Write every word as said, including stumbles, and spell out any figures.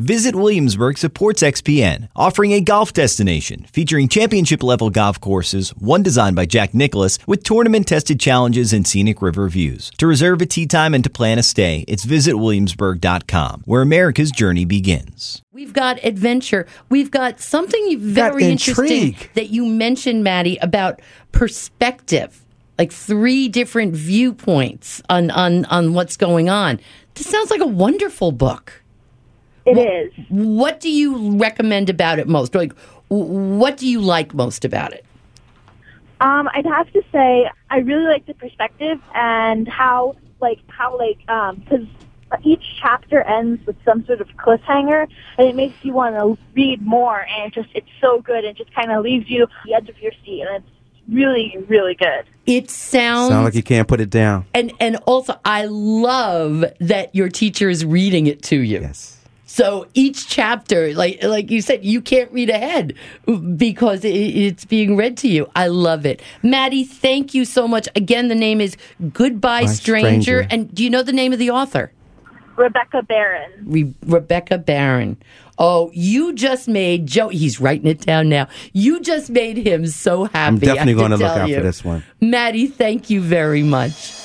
Visit Williamsburg supports X P N, offering a golf destination featuring championship-level golf courses, one designed by Jack Nicklaus, with tournament-tested challenges and scenic river views. To reserve a tee time and to plan a stay, it's visit williamsburg dot com, where America's journey begins. We've got adventure. We've got something very got interesting intrigue. that you mentioned, Maddie, about perspective, like three different viewpoints on, on, on what's going on. This sounds like a wonderful book. It what, is. What do you recommend about it most? Like, what do you like most about it? Um, I'd have to say I really like the perspective and how, like, how, like, um, because each chapter ends with some sort of cliffhanger, and it makes you want to read more. And it just, it's so good. It just kind of leaves you at the edge of your seat, and it's really, really good. It sounds Sound like you can't put it down. And and also, I love that your teacher is reading it to you. Yes. So each chapter, like like you said, you can't read ahead because it, it's being read to you. I love it. Maddie, thank you so much. Again, the name is Goodbye, My Stranger. Stranger. And do you know the name of the author? Rebecca Barron. Re- Rebecca Barron. Oh, you just made Joe. He's writing it down now. You just made him so happy. I'm definitely I have going to to look tell out you. for this one. Maddie, thank you very much.